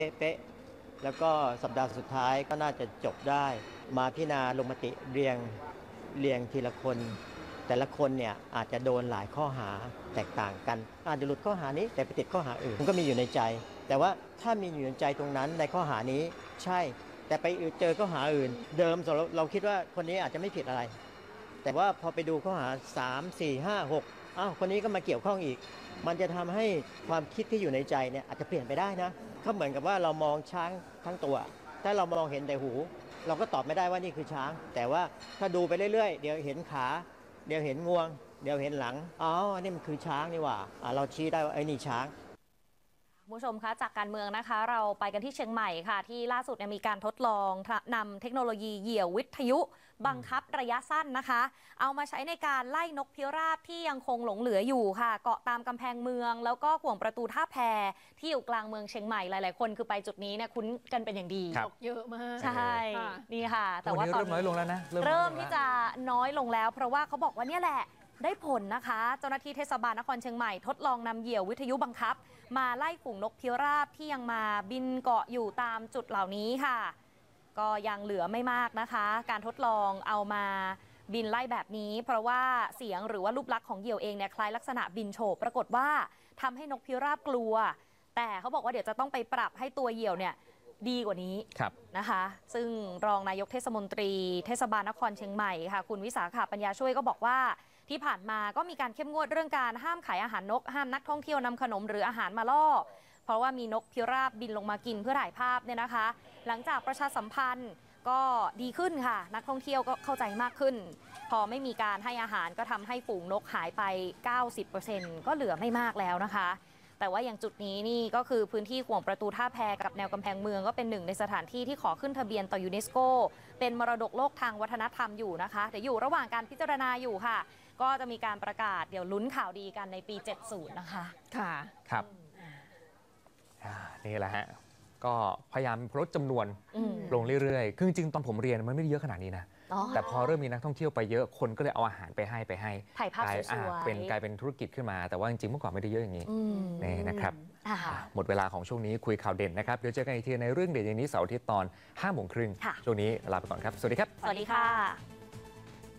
เป๊ะๆแล้วก็สัปดาห์สุดท้ายก็น่าจะจบได้มาพิจารณาลงมติเรียงทีละคนแต่ละคนเนี่ยอาจจะโดนหลายข้อหาแตกต่างกันอาจจะหลุดข้อหานี้แต่ไปติดข้อหาอื่นมันก็มีอยู่ในใจ แต่ว่าถ้ามีอยู่ในใจตรงนั้นในข้อหานี้ใช่แต่ไปเจอข้อหาอื่นเดิมเราคิดว่าคนนี้อาจจะไม่ผิดอะไรแต่ว่าพอไปดูข้อหา3 4 5 6อ้าวคนนี้ก็มาเกี่ยวข้องอีกมันจะทำให้ความคิดที่อยู่ในใจเนี่ยอาจจะเปลี่ยนไปได้นะก็เหมือนกับว่าเรามองช้างทั้งตัวถ้าเรามองเห็นแต่หูเราก็ตอบไม่ได้ว่านี่คือช้างแต่ว่าถ้าดูไปเรื่อยๆเดี๋ยวเห็นขาเดี๋ยวเห็นงวงเดี๋ยวเห็นหลังอ๋ออันนี้มันคือช้างนี่หว่าเราชี้ได้ว่าไอ้นี่ช้างคุณผู้ชมคะจากการเมืองนะคะเราไปกันที่เชียงใหม่ค่ะที่ล่าสุดมีการทดลองนำเทคโนโลยีเหยี่ยววิทยุบังคับระยะสั้นนะคะเอามาใช้ในการไล่นกพิราบที่ยังคงหลงเหลืออยู่ค่ะเกาะตามกำแพงเมืองแล้วก็ขวงประตูท่าแพที่อยู่กลางเมืองเชียงใหม่หลายๆคนคือไปจุดนี้เนี่ยคุ้นกันเป็นอย่างดีเยอะมากใช่นี่ค่ะแต่ว่าตอนนี้เริ่มน้อยลงแล้วนะเริ่มที่จะน้อยลงแล้วเพราะว่าเขาบอกว่าเนี่ยแหละได้ผลนะคะเจ้าหน้าที่เทศบาลนครเชียงใหม่ทดลองนำเหยี่ยววิทยุบังคับมาไล่ฝูงนกพิราบที่ยังมาบินเกาะอยู่ตามจุดเหล่านี้ค่ะก็ยังเหลือไม่มากนะคะการทดลองเอามาบินไล่แบบนี้เพราะว่าเสียงหรือว่ารูปลักษณ์ของเหยี่ยวเองเนี่ยคล้ายลักษณะบินโฉบปรากฏว่าทำให้นกพิราบกลัวแต่เขาบอกว่าเดี๋ยวจะต้องไปปรับให้ตัวเหยี่ยวเนี่ยดีกว่านี้นะคะซึ่งรองนายกเทศมนตรีเทศบาลนครเชียงใหม่ค่ะคุณวิสาขาปัญญาช่วยก็บอกว่าที่ผ่านมาก็มีการเข้มงวดเรื่องการห้ามขายอาหารนกห้ามนักท่องเที่ยวนำขนมหรืออาหารมาล่อเพราะว่ามีนกพิราบบินลงมากินเพื่อถ่ายภาพเนี่ยนะคะหลังจากประชาสัมพันธ์ก็ดีขึ้นค่ะนักท่องเที่ยวก็เข้าใจมากขึ้นพอไม่มีการให้อาหารก็ทำให้ฝูงนกหายไป 90% ก็เหลือไม่มากแล้วนะคะแต่ว่าอย่างจุดนี้นี่ก็คือพื้นที่ขวงประตูท่าแพกับแนวกำแพงเมืองก็เป็นหนึ่งในสถานที่ที่ขอขึ้นทะเบียนต่อยูเนสโกเป็นมรดกโลกทางวัฒนธรรมอยู่นะคะแต่อยู่ระหว่างการพิจารณาอยู่ค่ะก็จะมีการประกาศเดี๋ยวลุ้นข่าวดีกันในปี 70 นะคะค่ะครับนี่แหละฮะก็พยายามลดจำนวนลงเรื่อยๆคือจริงๆตอนผมเรียนมันไม่ได้เยอะขนาดนี้นะแต่พอเริ่มมีนักท่องเที่ยวไปเยอะคนก็เลยเอาอาหารไปให้ถ่ายภาพสวยๆกลายเป็นธุรกิจขึ้นมาแต่ว่าจริงๆเมื่อก่อนไม่ได้เยอะอย่างนี้นี่นะครับหมดเวลาของช่วงนี้คุยข่าวเด่นนะครับเดี๋ยวเจอกันอีกทีในเรื่องเด่นอย่างนี้เสาร์อาทิตย์ตอน 5:30 น.ช่วงนี้ลาไปก่อนครับสวัสดีครับสวัสดีค่ะ